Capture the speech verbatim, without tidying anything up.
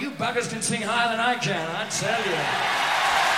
you buggers can sing higher than I can, I tell you.